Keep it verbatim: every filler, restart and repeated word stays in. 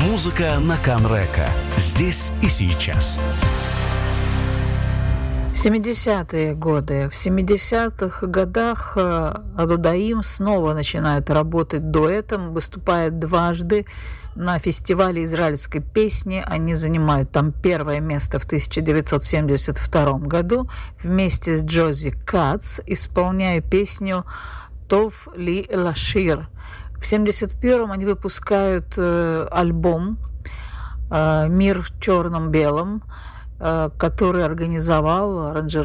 Музыка на Канрека. Здесь и сейчас. семидесятые годы. В семидесятых годах Адудаим снова начинает работать дуэтом, выступает дважды на фестивале израильской песни. Они занимают там первое место в тысяча девятьсот семьдесят втором году вместе с Джози Кац, исполняя песню «Тов ли лашир». В семьдесят первом они выпускают э, альбом э, «Мир в черном-белом», который организовал, аранжировал